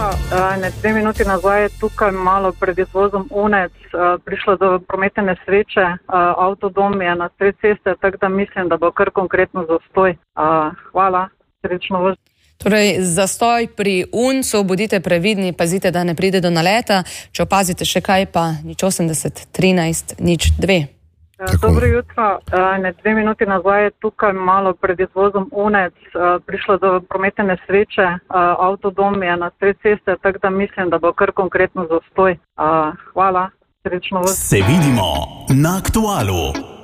Ne 2 minuti nazaj je tukaj malo pred izvozom Unec prišlo do prometne nesreče. Avtodom je na sred ceste, tako da mislim, da bo kar konkretno zastoj. Hvala, srečno vožnjo. Torej, zastoj pri Uncu, bodite previdni, pazite, da ne pride do naleta. Če opazite še kaj, pa 080 13 02. Dobro jutro. Ne 2 minuti nazaj je tukaj malo pred izvozom Unec prišlo do prometne nesreče. Avtodom je na sred ceste, tako da mislim, da bo kar konkretno zastoj. Hvala, srečno vožnjo. Se vidimo na Aktualu.